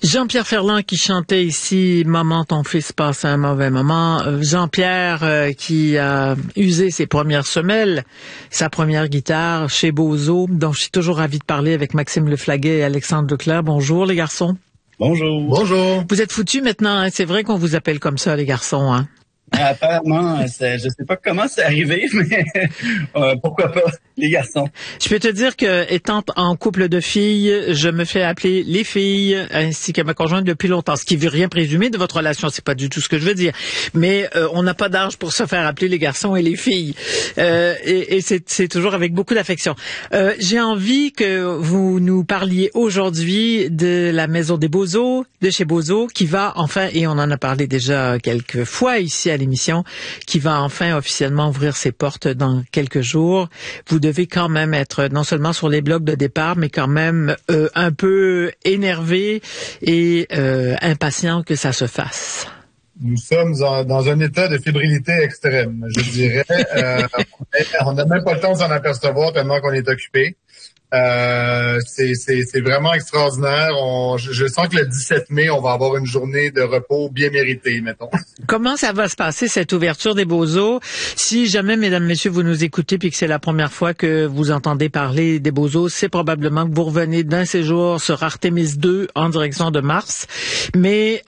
Jean-Pierre Ferland qui chantait ici « Maman, ton fils passe un mauvais moment ». Jean-Pierre qui a usé ses premières semelles, sa première guitare chez Bozo, dont je suis toujours ravie de parler avec Maxime Leflaguet et Alexandre Leclerc. Bonjour les garçons. Bonjour. Bonjour. Vous êtes foutus maintenant, hein? C'est vrai qu'on vous appelle comme ça les garçons, hein? Apparemment, je sais pas comment c'est arrivé, mais pourquoi pas, les garçons. Je peux te dire que, étant en couple de filles, je me fais appeler les filles, ainsi que ma conjointe depuis longtemps. Ce qui veut rien présumer de votre relation, c'est pas du tout ce que je veux dire. Mais on n'a pas d'âge pour se faire appeler les garçons et les filles. Et c'est toujours avec beaucoup d'affection. J'ai envie que vous nous parliez aujourd'hui de la Maison des Beaux-Os, de chez Bozo, qui va enfin, et on en a parlé déjà quelques fois ici à l'émission, qui va enfin officiellement ouvrir ses portes dans quelques jours. Vous devez quand même être non seulement sur les blocs de départ, mais quand même un peu énervé et impatient que ça se fasse. Nous sommes dans un état de fébrilité extrême, je dirais. On n'a même pas le temps de s'en apercevoir tellement qu'on est occupé. C'est vraiment extraordinaire. Je sens que le 17 mai, on va avoir une journée de repos bien méritée, mettons. Comment ça va se passer, cette ouverture des Beaux-Os? Si jamais, mesdames, messieurs, vous nous écoutez puis que c'est la première fois que vous entendez parler des Beaux-Os, c'est probablement que vous revenez d'un séjour sur Artemis 2 en direction de Mars. Mais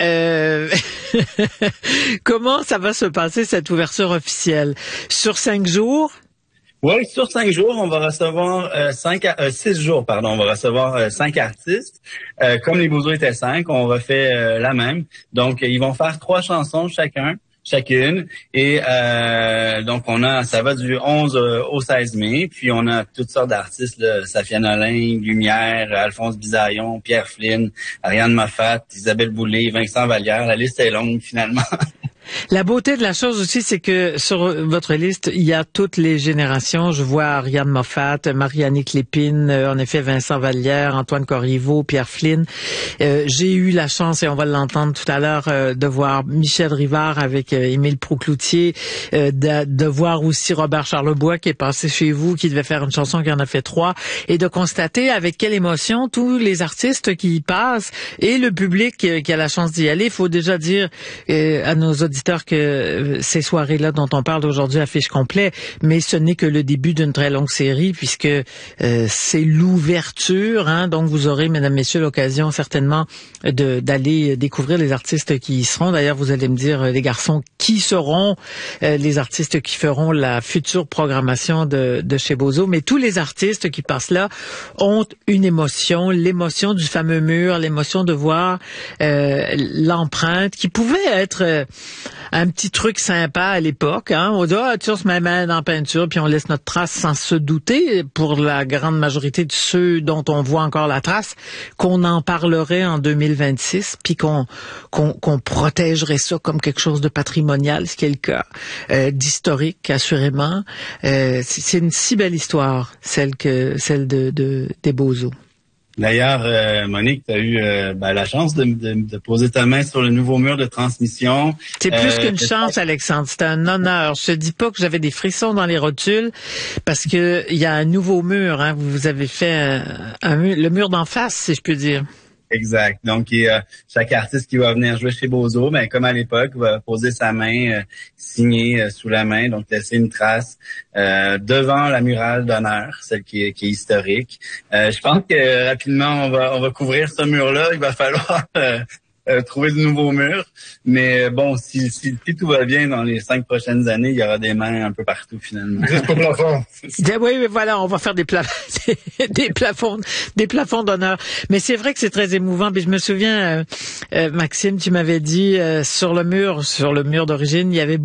comment ça va se passer, cette ouverture officielle? Sur 5 jours? Oui, sur 5 jours, on va recevoir 6 jours, pardon, on va recevoir 5 artistes. Comme les Beaux-Os étaient 5, on refait la même. Donc, ils vont faire 3 chansons chacune. Et donc, ça va du 11 au 16 mai. Puis, on a toutes sortes d'artistes, là, Safia Nolin, Lumière, Alphonse Bisaillon, Pierre Flynn, Ariane Moffat, Isabelle Boulay, Vincent Vallière. La liste est longue, finalement. La beauté de la chose aussi, c'est que sur votre liste, il y a toutes les générations. Je vois Ariane Moffat, Marie-Annick Lépine, en effet Vincent Vallière, Antoine Corriveau, Pierre Flynn. J'ai eu la chance, et on va l'entendre tout à l'heure, de voir Michel Rivard avec Émile Proucloutier, de voir aussi Robert Charlebois qui est passé chez vous, qui devait faire une chanson, qui en a fait 3, et de constater avec quelle émotion tous les artistes qui y passent et le public qui a la chance d'y aller. Il faut déjà dire à nos auditeurs que ces soirées-là dont on parle aujourd'hui affichent complet, mais ce n'est que le début d'une très longue série puisque c'est l'ouverture, hein, donc vous aurez, mesdames, messieurs, l'occasion certainement d'aller découvrir les artistes qui y seront. D'ailleurs, vous allez me dire, les garçons, qui seront les artistes qui feront la future programmation de chez Bozo, mais tous les artistes qui passent là ont une émotion, l'émotion du fameux mur, l'émotion de voir l'empreinte qui pouvait être un petit truc sympa à l'époque, hein. On dit, on se met main dans la peinture puis on laisse notre trace sans se douter, pour la grande majorité de ceux dont on voit encore la trace, qu'on en parlerait en 2026 puis qu'on protégerait ça comme quelque chose de patrimonial, ce qui est le cas, d'historique, assurément. C'est une si belle histoire, celle des Beaux-Os. D'ailleurs, Monique, tu as eu la chance de poser ta main sur le nouveau mur de transmission. C'est plus qu'une chance, Alexandre. C'est un honneur. Je te dis pas que j'avais des frissons dans les rotules parce que il y a un nouveau mur. Hein. Vous avez fait le mur d'en face, si je peux dire. Exact. Donc, chaque artiste qui va venir jouer chez Bozo, comme à l'époque, va poser sa main signée sous la main, donc laisser une trace devant la murale d'honneur, celle qui est historique. Je pense que rapidement, on va couvrir ce mur-là. Il va falloir trouver de nouveaux murs. Mais bon, si tout va bien dans les 5 prochaines années, il y aura des mains un peu partout finalement. Juste pour le plafond. Oui, mais voilà, on va faire des plafonds d'honneur. Mais c'est vrai que c'est très émouvant. Puis je me souviens, Maxime, tu m'avais dit sur le mur d'origine, il y avait